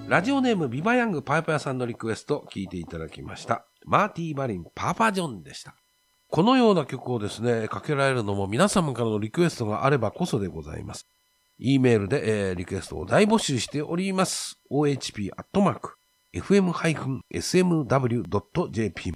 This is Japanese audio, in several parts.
ラジオネームビバヤングパイパヤさんのリクエスト聞いていただきました。マーティー・バリンパパジョンでした。このような曲をですね、かけられるのも皆様からのリクエストがあればこそでございます。E メールで、リクエストを大募集しております。ohp@fm-smw.jp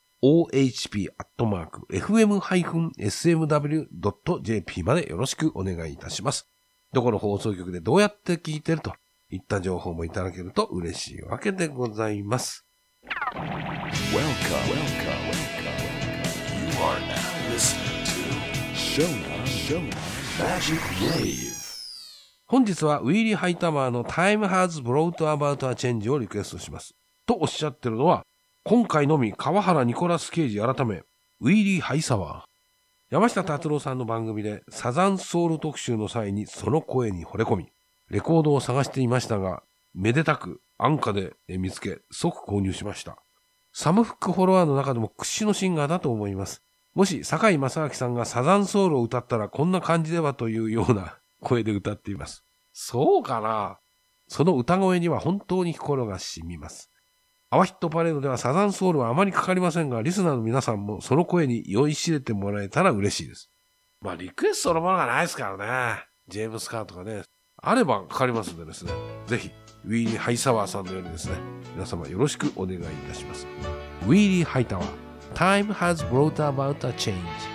ohp@fm-smw.jp までよろしくお願いいたします。どこの放送局でどうやって聞いてるといった情報もいただけると嬉しいわけでございます。 Welcome. You are now listening to Shonan Magic Wave. 本日はウィーリー・ハイタマーの Time Has Brought About a Change をリクエストします。とおっしゃってるのは、今回のみ川原ニコラス・ケイジ改め、ウィーリー・ハイサワー。山下達郎さんの番組でサザンソウル特集の際にその声に惚れ込み、レコードを探していましたが、めでたく安価で見つけ、即購入しました。サムフックフォロワーの中でも屈指のシンガーだと思います。もし堺正明さんがサザンソウルを歌ったらこんな感じではというような声で歌っています。そうかな？その歌声には本当に心が染みます。アワヒットパレードではサザンソウルはあまりかかりませんが、リスナーの皆さんもその声に酔いしれてもらえたら嬉しいです。まあリクエストのものがないですからね。ジェームス・カーとかね。あればかかりますんでですね。ぜひ、ウィーリー・ハイサワーさんのようにですね、皆様よろしくお願いいたします。ウィーリー・ハイタワー、Time has brought about a change.